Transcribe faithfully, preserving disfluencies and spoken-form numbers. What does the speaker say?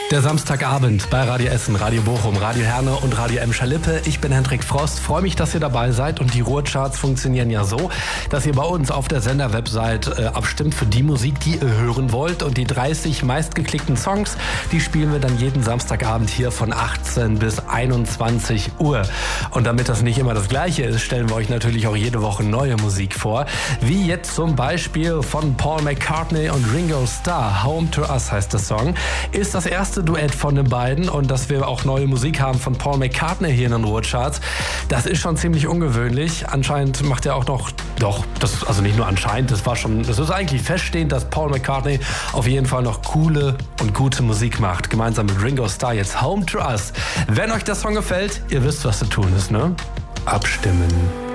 Der Samstagabend bei Radio Essen, Radio Bochum, Radio Herne und Radio Emscher-Lippe. Ich bin Hendrik Frost, freue mich, dass ihr dabei seid. Und die Ruhrcharts funktionieren ja so, dass ihr bei uns auf der Sender-Website äh, abstimmt für die Musik, die ihr hören wollt. Und die dreißig meistgeklickten Songs, die spielen wir dann jeden Samstagabend hier von achtzehn bis einundzwanzig Uhr. Und damit das nicht immer das Gleiche ist, stellen wir euch natürlich auch jede Woche neue Musik vor. Wie jetzt zum Beispiel von Paul McCartney und Ringo Starr. Home to Us heißt der Song. Ist das erste Duett von den beiden, und dass wir auch neue Musik haben von Paul McCartney hier in den Ruhrcharts, das ist schon ziemlich ungewöhnlich. Anscheinend macht er auch noch, doch, das, also nicht nur anscheinend, das war schon, das ist eigentlich feststehend, dass Paul McCartney auf jeden Fall noch coole und gute Musik macht. Gemeinsam mit Ringo Starr jetzt Home to Us. Wenn euch der Song gefällt, ihr wisst, was zu tun ist, ne? Abstimmen.